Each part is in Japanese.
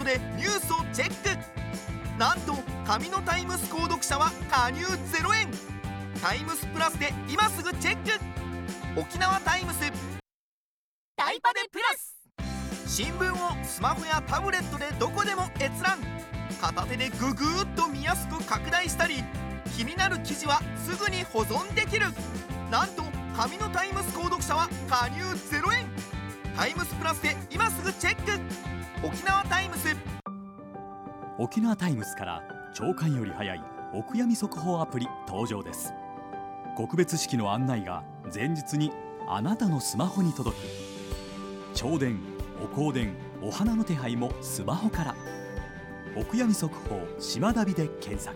でニュースをチェック。なんと紙のタイムス購読者は加入0円。タイムスプラスで今すぐチェック。沖縄タイムスタイパデプラス。新聞をスマホやタブレットでどこでも閲覧。片手でググーっと見やすく拡大したり、気になる記事はすぐに保存できる。なんと紙のタイムス購読者は加入0円。タイムスプラスで今すぐチェック。沖縄タイムス。 沖縄タイムスから朝刊より早いお悔やみ速報アプリ登場です。告別式の案内が前日にあなたのスマホに届く。弔電、お香典、お花の手配もスマホから。お悔やみ速報島旅で検索。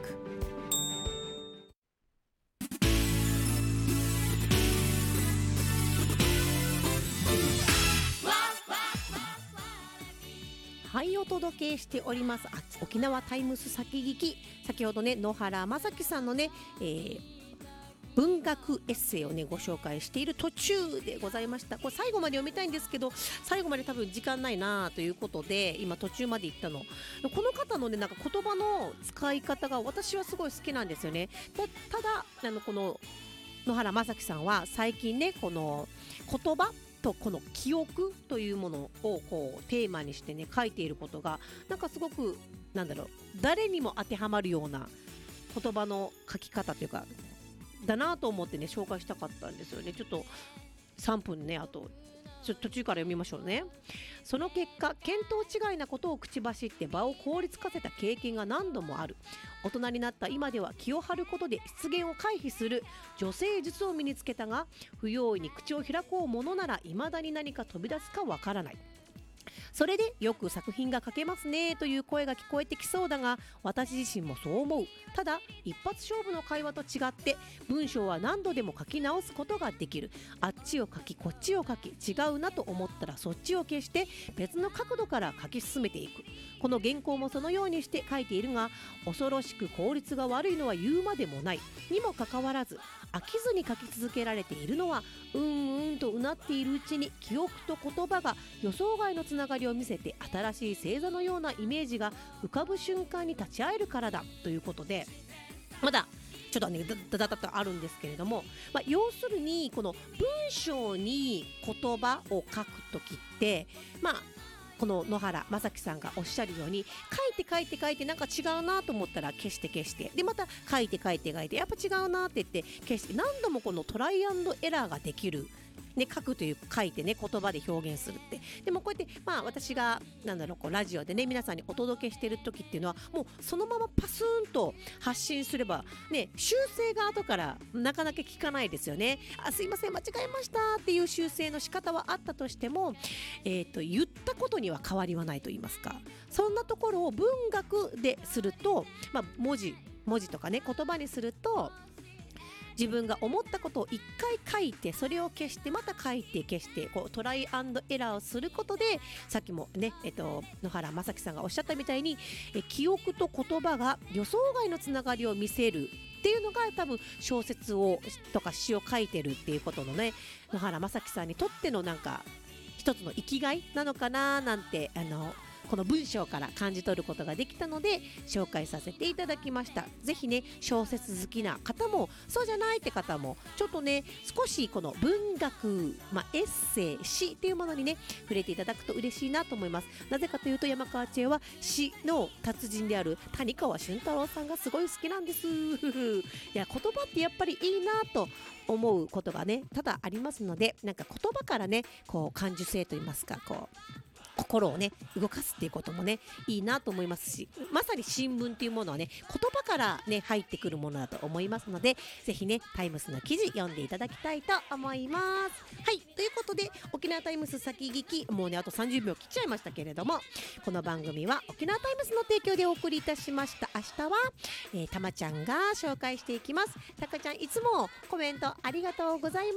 はい、お届けしております沖縄タイムス先聞き。先ほどね、野原正樹さんのね、文学エッセイをねご紹介している途中でございました。これ最後まで読みたいんですけど、最後まで多分時間ないなということで今途中まで行ったの。この方のね、なんか言葉の使い方が私はすごい好きなんですよね。ただこの野原正樹さんは最近ね、この言葉とこの記憶というものをこうテーマにしてね書いていることがなんかすごく誰にも当てはまるような言葉の書き方というかだなと思ってね紹介したかったんですよね。ちょっと3分ね、あと途中から読みましょうね。その結果、見当違いなことを口走って場を凍りつかせた経験が何度もある。大人になった今では気を張ることで失言を回避する女性術を身につけたが、不用意に口を開こうものなら未だに何か飛び出すかわからない。それでよく作品が書けますねという声が聞こえてきそうだが、私自身もそう思う。ただ一発勝負の会話と違って文章は何度でも書き直すことができる。あっちを書きこっちを書き、違うなと思ったらそっちを消して別の角度から書き進めていく。この原稿もそのようにして書いているが、恐ろしく効率が悪いのは言うまでもないにもかかわらず、飽きずに書き続けられているのはとうなっているうちに記憶と言葉が予想外のつながりを見せて、新しい星座のようなイメージが浮かぶ瞬間に立ち会えるからだということで、まだちょっとねだとあるんですけれども、要するにこの文章に言葉を書くときってこの野原正樹さんがおっしゃるように書いてなんか違うなと思ったら消してでまた書いてやっぱ違うなって言って消して、何度もこのトライアンドエラーができる。書くという書いてね言葉で表現するって。でもこうやって私がこうラジオでね皆さんにお届けしてる時っていうのはもうそのままパスーンと発信すればね、修正が後からなかなか聞かないですよね。すいません間違えましたっていう修正の仕方はあったとしても、言ったことには変わりはないと言いますか、そんなところを文学ですると、文字とかね言葉にすると、自分が思ったことを一回書いてそれを消してまた書いて消してこうトライアンドエラーをすることで、さっきもね、野原正樹さんがおっしゃったみたいに記憶と言葉が予想外のつながりを見せるっていうのが多分小説をとか詩を書いてるっていうことのね、野原正樹さんにとってのなんか一つの生きがいなのかななんてこの文章から感じ取ることができたので紹介させていただきました。ぜひね小説好きな方もそうじゃないって方もちょっとね少しこの文学、エッセイ詩っていうものにね触れていただくと嬉しいなと思います。なぜかというと山川千恵は詩の達人である谷川俊太郎さんがすごい好きなんです。いや言葉ってやっぱりいいなと思うことがね多々ありますので、なんか言葉からねこう感受性といいますかこう心をね動かすっていうこともねいいなと思いますし、まさに新聞っていうものはね言葉からね入ってくるものだと思いますので、ぜひねタイムスの記事読んでいただきたいと思います。はい、ということで沖縄タイムス先聞き、もうねあと30秒切っちゃいましたけれども、この番組は沖縄タイムスの提供でお送りいたしました。明日は、たまちゃんが紹介していきます。たかちゃんいつもコメントありがとうございます。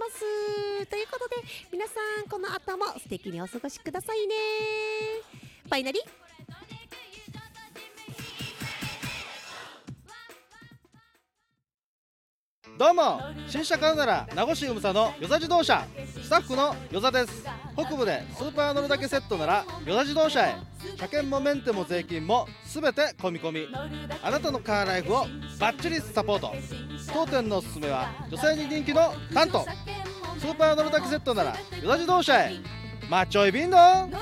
ということで皆さんこの後も素敵にお過ごしくださいね。バイナリ。 どうも、新車買うなら名護市うむさの与座自動車スタッフの与座です。北部でスーパー乗るだけセットなら与座自動車へ。 車検もメンテも税金もすべて込み込み。あなたのカーライフをバッチリサポート。当店のおすすめは女性に人気のタント。スーパー乗るだけセットなら与田自動車へ。マッチョイビンド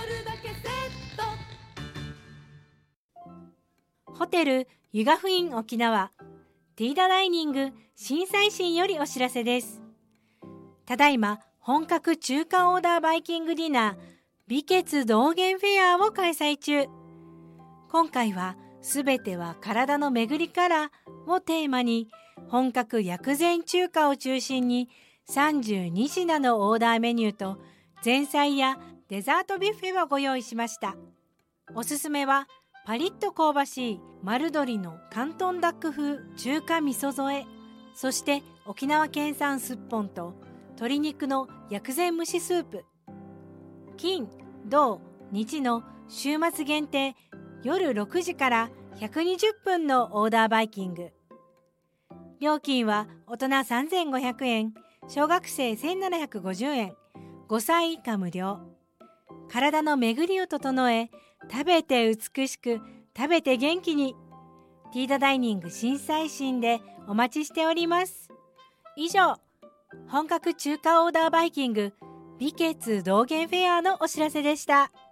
ホテルユガフイン沖縄ティーダダイニング新最新よりお知らせです。ただいま本格中華オーダーバイキングディナー美血道元フェアを開催中。今回はすべては体の巡りからをテーマに、本格薬膳中華を中心に32品のオーダーメニューと前菜やデザートビュッフェをご用意しました。おすすめはパリッと香ばしい丸鶏の広東ダック風中華味噌添え、そして沖縄県産すっぽんと鶏肉の薬膳蒸しスープ。金、土、日の週末限定夜6時から120分のオーダーバイキング。料金は大人3500円、小学生1750円、5歳以下無料。体の巡りを整え、食べて美しく、食べて元気に。ティーダダイニング新最新でお待ちしております。以上、本格中華オーダーバイキング美血道元フェアのお知らせでした。